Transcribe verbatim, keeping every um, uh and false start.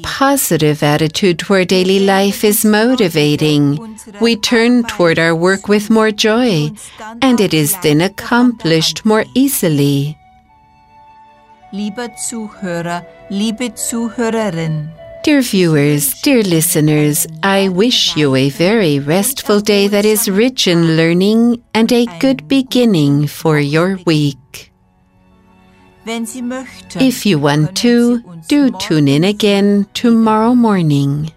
positive attitude toward daily life is motivating. We turn toward our work with more joy, and it is then accomplished more easily. Lieber Zuhörer, liebe Zuhörerin. Dear viewers, dear listeners, I wish you a very restful day that is rich in learning and a good beginning for your week. If you want to, do tune in again tomorrow morning.